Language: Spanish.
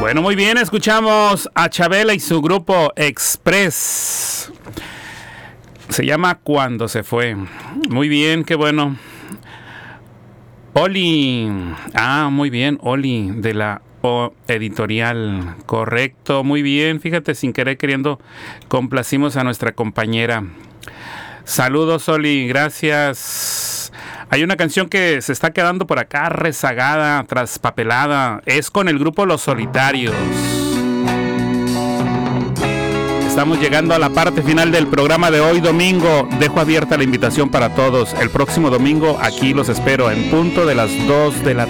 Bueno, muy bien, escuchamos a Chabela y su grupo Express. Se llama Cuando se fue. Muy bien, qué bueno. Oli. Muy bien, Oli, de la editorial. Correcto, muy bien. Fíjate, sin querer queriendo, complacimos a nuestra compañera. Saludos, Oli, gracias. Hay una canción que se está quedando por acá rezagada, traspapelada. Es con el grupo Los Solitarios. Estamos llegando a la parte final del programa de hoy domingo. Dejo abierta la invitación para todos. El próximo domingo aquí los espero en punto de las 2 de la